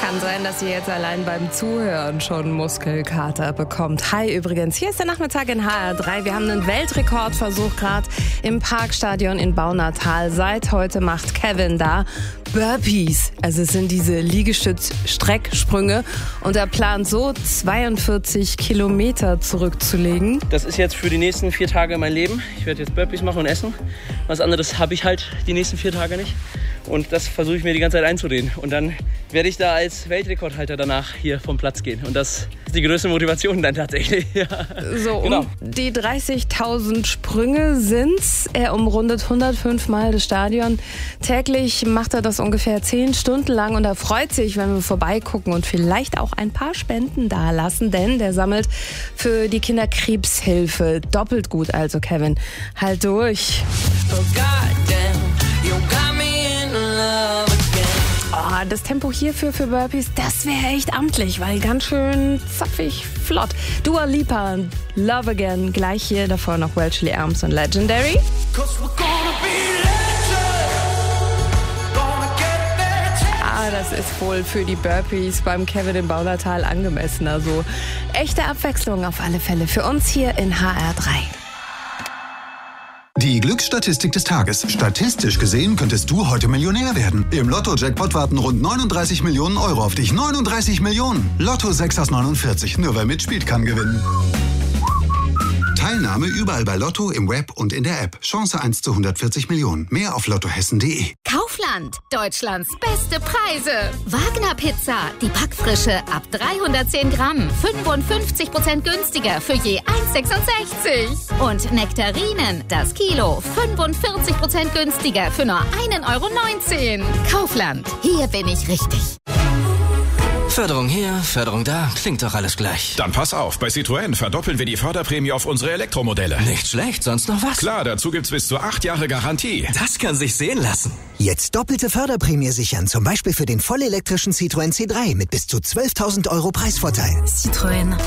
Kann sein, dass ihr jetzt allein beim Zuhören schon Muskelkater bekommt. Hi übrigens, hier ist der Nachmittag in HR3. Wir haben einen Weltrekordversuch gerade im Parkstadion in Baunatal. Seit heute macht Kevin da Burpees. Also es sind diese Liegestütz-Strecksprünge. Und er plant so 42 Kilometer zurückzulegen. Das ist jetzt für die nächsten 4 Tage mein Leben. Ich werde jetzt Burpees machen und essen. Was anderes habe ich halt die nächsten 4 Tage nicht. Und das versuche ich mir die ganze Zeit einzureden. Und dann werde ich da als Weltrekordhalter danach hier vom Platz gehen. Und das ist die größte Motivation dann tatsächlich. Ja. So, genau. Die 30.000 Sprünge sind's. Er umrundet 105 Mal das Stadion. Täglich macht er das ungefähr 10 Stunden lang. Und er freut sich, wenn wir vorbeigucken und vielleicht auch ein paar Spenden dalassen. Denn der sammelt für die Kinderkrebshilfe. Doppelt gut also, Kevin. Halt durch. Oh, goddamn, you got me. Oh, das Tempo hierfür für Burpees, das wäre echt amtlich, weil ganz schön zapfig, flott. Dua Lipa, Love Again, gleich hier, davor noch Welshly Arms und Legendary. Das ist wohl für die Burpees beim Kevin im Baunatal angemessen. Also echte Abwechslung auf alle Fälle für uns hier in HR3. Die Glücksstatistik des Tages. Statistisch gesehen könntest du heute Millionär werden. Im Lotto-Jackpot warten rund 39 Millionen Euro auf dich. 39 Millionen! Lotto 6 aus 49. Nur wer mitspielt, kann gewinnen. Teilnahme überall bei Lotto, im Web und in der App. Chance 1 zu 140 Millionen. Mehr auf lottohessen.de. Kaufland. Deutschlands beste Preise. Wagner Pizza. Die Backfrische ab 310 Gramm. 55% günstiger für je 1,66. Und Nektarinen. Das Kilo. 45% günstiger für nur 1,19 €. Kaufland. Hier bin ich richtig. Förderung hier, Förderung da, klingt doch alles gleich. Dann pass auf, bei Citroën verdoppeln wir die Förderprämie auf unsere Elektromodelle. Nicht schlecht, sonst noch was? Klar, dazu gibt's bis zu 8 Jahre Garantie. Das kann sich sehen lassen. Jetzt doppelte Förderprämie sichern, zum Beispiel für den vollelektrischen Citroën C3 mit bis zu 12.000 € Preisvorteil. Citroën.